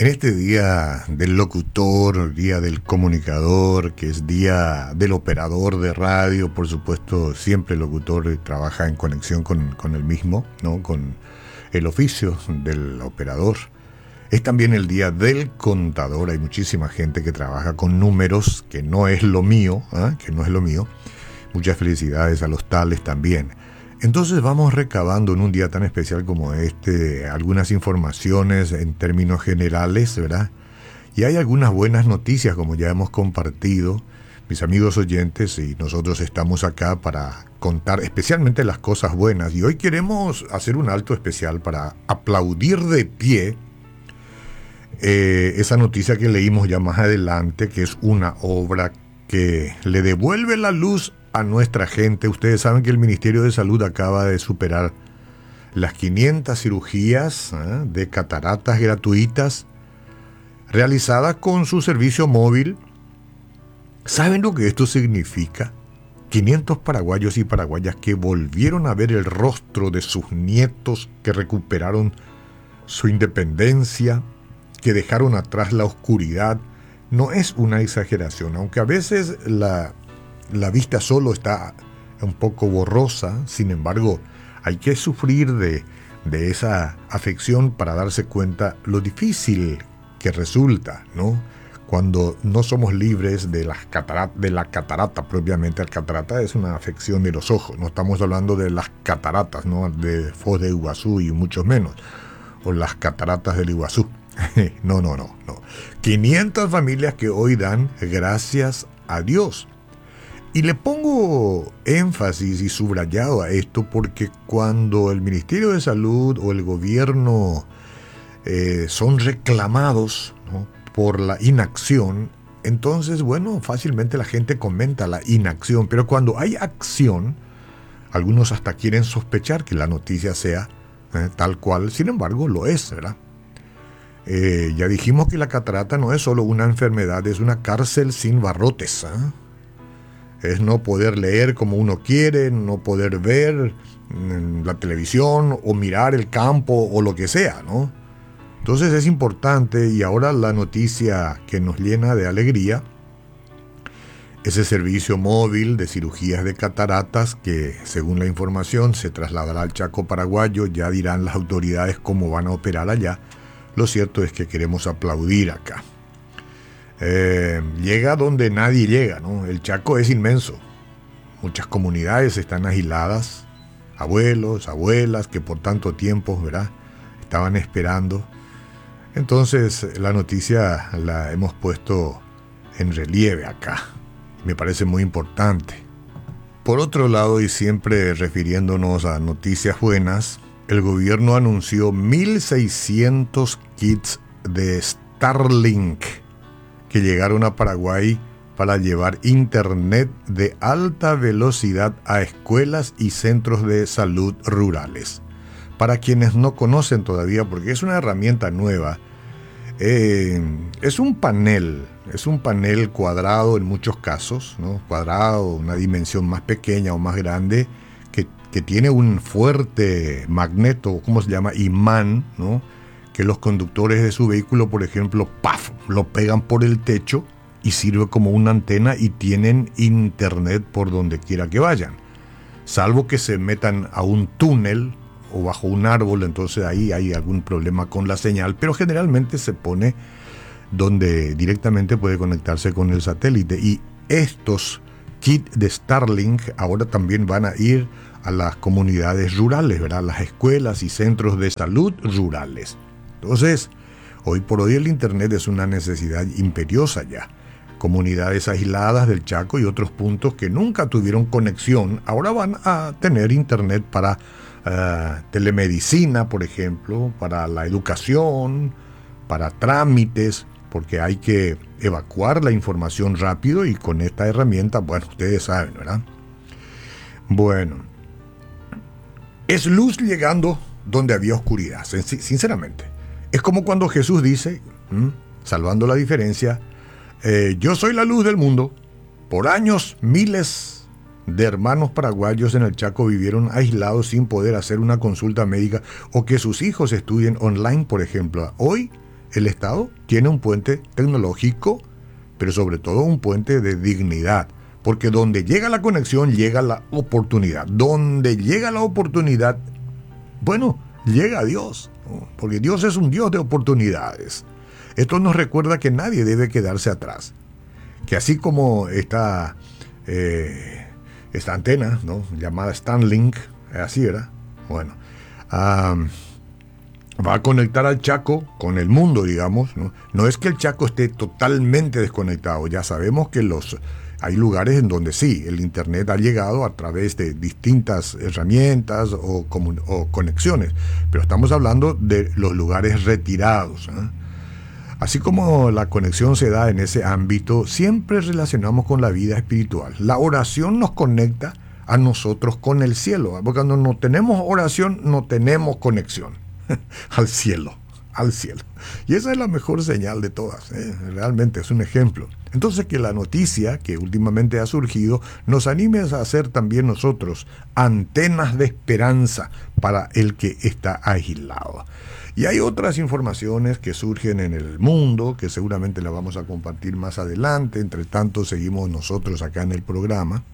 En este día del locutor, día del comunicador, que es día del operador de radio, por supuesto, siempre el locutor trabaja en conexión con el mismo, ¿no? Con el oficio del operador. Es también el día del contador. Hay muchísima gente que trabaja con números, que no es lo mío, que no es lo mío. Muchas felicidades a los tales también. Entonces vamos recabando en un día tan especial como este algunas informaciones en términos generales, ¿verdad? Y hay algunas buenas noticias, como ya hemos compartido, mis amigos oyentes, y nosotros estamos acá para contar especialmente las cosas buenas. Y hoy queremos hacer un alto especial para aplaudir de pie esa noticia que leímos ya más adelante, que es una obra que le devuelve la luz a nuestra gente. Ustedes saben que el Ministerio de Salud acaba de superar las 500 cirugías de cataratas gratuitas realizadas con su servicio móvil. ¿Saben lo que esto significa? 500 paraguayos y paraguayas que volvieron a ver el rostro de sus nietos, que recuperaron su independencia, que dejaron atrás la oscuridad. No es una exageración, aunque a veces la vista solo está un poco borrosa. Sin embargo, hay que sufrir de esa afección para darse cuenta lo difícil que resulta, ¿no? Cuando no somos libres de la catarata propiamente. La catarata es una afección de los ojos. No estamos hablando de las cataratas, ¿no? De Foz de Iguazú y mucho menos. O las cataratas del Iguazú. No. 500 familias que hoy dan gracias a Dios. Y le pongo énfasis y subrayado a esto porque cuando el Ministerio de Salud o el gobierno son reclamados, ¿no?, por la inacción, entonces, bueno, fácilmente la gente comenta la inacción. Pero cuando hay acción, algunos hasta quieren sospechar que la noticia sea tal cual. Sin embargo, lo es, ¿verdad? Ya dijimos que la catarata no es solo una enfermedad, es una cárcel sin barrotes, Es no poder leer como uno quiere, no poder ver la televisión o mirar el campo o lo que sea, ¿no? Entonces es importante, y ahora la noticia que nos llena de alegría, ese servicio móvil de cirugías de cataratas que, según la información, se trasladará al Chaco paraguayo. Ya dirán las autoridades cómo van a operar allá. Lo cierto es que queremos aplaudir acá. Llega donde nadie llega, ¿no? El Chaco es inmenso. Muchas comunidades están aisladas. Abuelos, abuelas que por tanto tiempo, ¿verdad?, estaban esperando. Entonces la noticia la hemos puesto en relieve acá. Me parece muy importante. Por otro lado, y siempre refiriéndonos a noticias buenas, el gobierno anunció 1.600 kits de Starlink que llegaron a Paraguay para llevar internet de alta velocidad a escuelas y centros de salud rurales. Para quienes no conocen todavía, porque es una herramienta nueva, es un panel cuadrado en muchos casos, ¿no? Cuadrado, una dimensión más pequeña o más grande, que tiene un fuerte magneto, ¿cómo se llama? Imán, ¿no? Que los conductores de su vehículo, por ejemplo, ¡paf!, lo pegan por el techo y sirve como una antena y tienen internet por donde quiera que vayan. Salvo que se metan a un túnel o bajo un árbol, entonces ahí hay algún problema con la señal, pero generalmente se pone donde directamente puede conectarse con el satélite. Y estos kits de Starlink ahora también van a ir a las comunidades rurales, ¿verdad?, las escuelas y centros de salud rurales. Entonces, hoy por hoy el internet es una necesidad imperiosa ya. Comunidades aisladas del Chaco y otros puntos que nunca tuvieron conexión, ahora van a tener internet para telemedicina, por ejemplo, para la educación, para trámites, porque hay que evacuar la información rápido y con esta herramienta, bueno, ustedes saben, ¿verdad? Bueno, es luz llegando donde había oscuridad, sinceramente. Es como cuando Jesús dice, salvando la diferencia, yo soy la luz del mundo. Por años, miles de hermanos paraguayos en el Chaco vivieron aislados sin poder hacer una consulta médica o que sus hijos estudien online, por ejemplo. Hoy el Estado tiene un puente tecnológico, pero sobre todo un puente de dignidad. Porque donde llega la conexión, llega la oportunidad. Donde llega la oportunidad, bueno, llega Dios, ¿no? Porque Dios es un Dios de oportunidades. Esto nos recuerda que nadie debe quedarse atrás. Que así como esta antena, ¿no?, llamada Starlink, así era, bueno, va a conectar al Chaco con el mundo, digamos, ¿no? No es que el Chaco esté totalmente desconectado, ya sabemos que hay lugares en donde sí, el Internet ha llegado a través de distintas herramientas o conexiones, pero estamos hablando de los lugares retirados, ¿eh? Así como la conexión se da en ese ámbito, siempre relacionamos con la vida espiritual. La oración nos conecta a nosotros con el cielo, porque cuando no tenemos oración, no tenemos conexión al cielo. Y esa es la mejor señal de todas, ¿eh? Realmente es un ejemplo. Entonces, que la noticia que últimamente ha surgido nos anime a hacer también nosotros antenas de esperanza para el que está aislado. Y hay otras informaciones que surgen en el mundo, que seguramente las vamos a compartir más adelante. Entre tanto, seguimos nosotros acá en el programa.